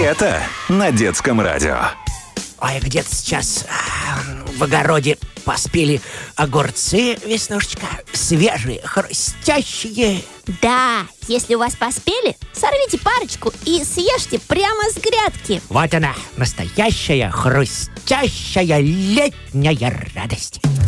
Лето на детском радио. Ой, где-то сейчас в огороде поспели огурцы, Веснушечка. Свежие, хрустящие. Да, если у вас поспели, сорвите парочку и съешьте прямо с грядки. Вот она, настоящая хрустящая летняя радость.